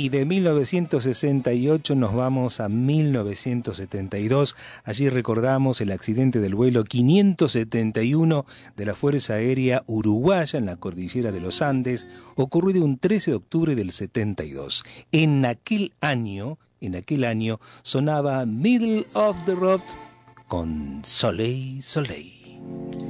Y de 1968 nos vamos a 1972. Allí recordamos el accidente del vuelo 571 de la Fuerza Aérea Uruguaya en la cordillera de los Andes, ocurrido un 13 de octubre del 72. En aquel año sonaba Middle of the Road con Soleil Soleil.